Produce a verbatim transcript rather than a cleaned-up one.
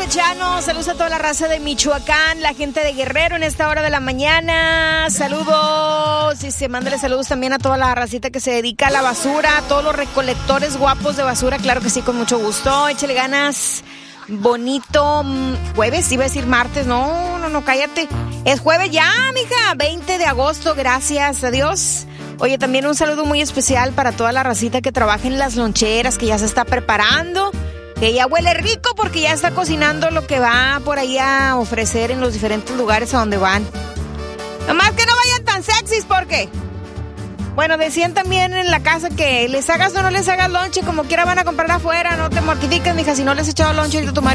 campechanos, saludos a toda la raza de Michoacán, la gente de Guerrero en esta hora de la mañana, saludos, y se mándale saludos también a toda la racita que se dedica a la basura, a todos los recolectores guapos de basura, claro que sí, con mucho gusto, échale ganas, bonito jueves, iba a decir martes, no, no, no, cállate, es jueves ya, mija, veinte de agosto, gracias a Dios. Oye, también un saludo muy especial para toda la racita que trabaja en las loncheras, que ya se está preparando, que ya huele rico porque ya está cocinando lo que va por ahí a ofrecer en los diferentes lugares a donde van. Nomás que no vayan tan sexys porque... Bueno, decían también en la casa que les hagas o no les hagas lonche, como quiera van a comprar afuera, no te mortifiques, mija, si no les he echado lonche ahorita a tu marido.